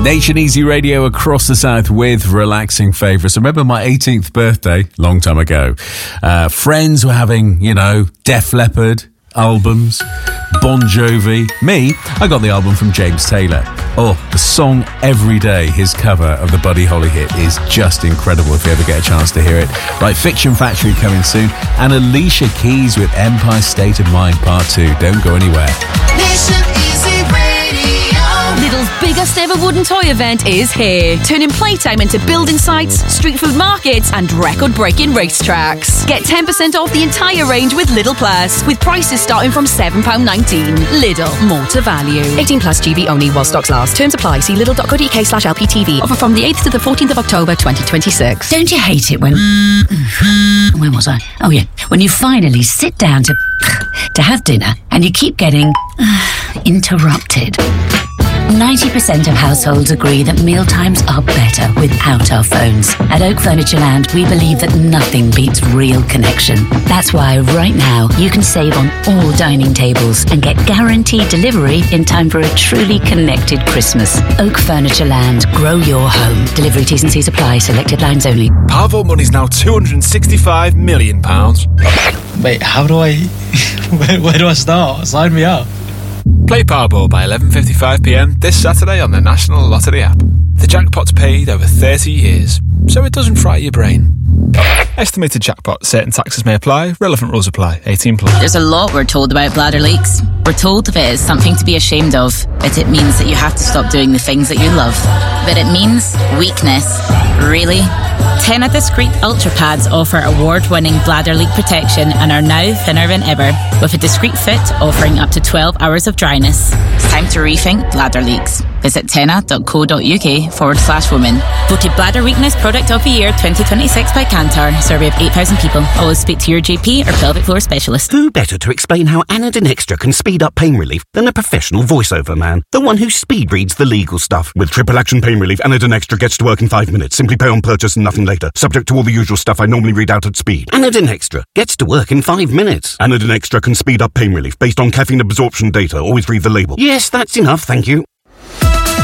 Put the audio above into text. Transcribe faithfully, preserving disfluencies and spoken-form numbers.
Nation Easy Radio across the south with relaxing favourites. I remember my eighteenth birthday, long time ago. Uh, friends were having, you know, Def Leppard albums, Bon Jovi. Me, I got the album from James Taylor. Oh, the song Every Day, his cover of the Buddy Holly hit, is just incredible if you ever get a chance to hear it. Right, Fiction Factory coming soon, and Alicia Keys with Empire State of Mind Part two. Don't go anywhere. Nation Easy Radio. Lidl's biggest ever wooden toy event is here, turning playtime into building sites, street food markets and record-breaking racetracks. Get ten percent off the entire range with Lidl Plus, with prices starting from seven pounds nineteen. Lidl, more to value. eighteen plus G B only while stocks last. Terms apply. See lidl.co.uk slash LPTV. Offer from the eighth to the fourteenth of October twenty twenty-six. Don't you hate it when... When was I? Oh yeah, when you finally sit down to... to have dinner and you keep getting... interrupted. ninety percent of households agree that mealtimes are better without our phones. At Oak Furniture Land, we believe that nothing beats real connection. That's why right now you can save on all dining tables and get guaranteed delivery in time for a truly connected Christmas. Oak Furniture Land, grow your home. Delivery T's and C's apply, selected lines only. Powervault money's now two hundred sixty-five million pounds. Wait, how do I... where, where do I start? Sign me up. Play Powerball by eleven fifty-five p m this Saturday on the National Lottery app. The jackpot's paid over thirty years, so it doesn't fry your brain. Estimated jackpot. Certain taxes may apply. Relevant rules apply. eighteen plus. There's a lot we're told about bladder leaks. We're told that it is something to be ashamed of, that it means that you have to stop doing the things that you love. But it means weakness. Really? Tena Discreet Ultra Pads offer award-winning bladder leak protection and are now thinner than ever, with a discreet fit offering up to twelve hours of dryness. It's time to rethink bladder leaks. Visit tena.co.uk forward slash women. Voted Bladder Weakness Product of the Year twenty twenty-six by Kantar. Survey of eight thousand people. Always speak to your G P or pelvic floor specialist. Who better to explain how Anadin Extra can speed up pain relief than a professional voiceover man? The one who speed reads the legal stuff. With triple action pain relief, Anadin Extra gets to work in five minutes. Simply pay on purchase and nothing later. Subject to all the usual stuff I normally read out at speed. Anadin Extra gets to work in five minutes. Anadin Extra can speed up pain relief based on caffeine absorption data. Always read the label. Yes, that's enough, thank you.